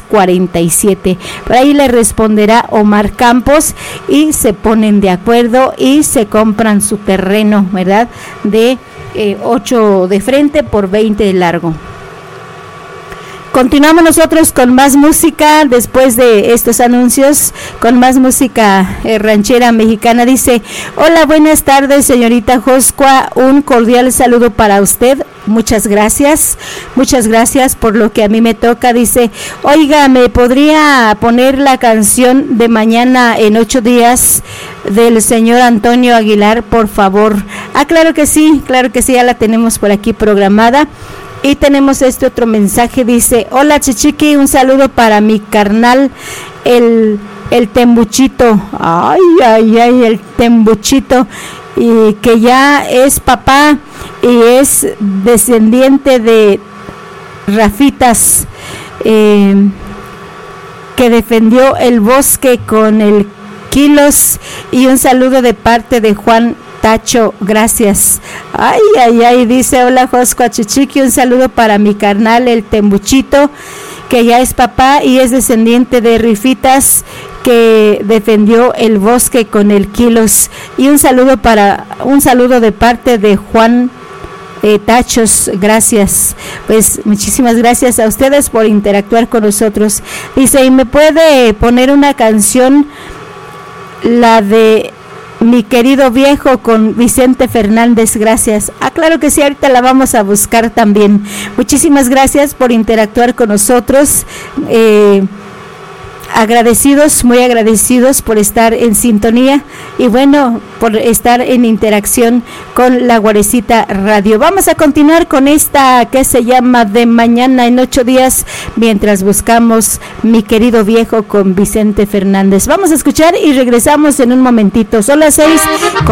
247. Por ahí le responderá Omar Campos y se ponen de acuerdo y se compran su terreno, ¿verdad? De 8 de frente por 20 de largo. Continuamos nosotros con más música después de estos anuncios, con más música ranchera mexicana. Dice: hola, buenas tardes, señorita Joscua, un cordial saludo para usted. Muchas gracias por lo que a mí me toca. Dice: oiga, ¿me podría poner la canción de Mañana en 8 días del señor Antonio Aguilar, por favor? Claro que sí, ya la tenemos por aquí programada. Y tenemos este otro mensaje, dice: hola Chichiqui, un saludo para mi carnal, el Tembuchito. Ay, el Tembuchito, y que ya es papá y es descendiente de Rafitas, que defendió el bosque con el Kilos, y un saludo de parte de Juan Tacho, gracias. Ay, dice: hola Joscua Chichiqui, un saludo para mi carnal el Tembuchito, que ya es papá y es descendiente de Rifitas, que defendió el bosque con el Kilos, y un saludo de parte de Juan Tachos, gracias. Pues muchísimas gracias a ustedes por interactuar con nosotros. Dice: ¿y me puede poner una canción, la de Mi Querido Viejo, con Vicente Fernández? Gracias. Claro que sí, ahorita la vamos a buscar también. Muchísimas gracias por interactuar con nosotros. Muy agradecidos por estar en sintonía y bueno, por estar en interacción con la Guarecita Radio. Vamos a continuar con esta que se llama De Mañana en 8 días, mientras buscamos Mi Querido Viejo con Vicente Fernández. Vamos a escuchar y regresamos en un momentito. Son las 6.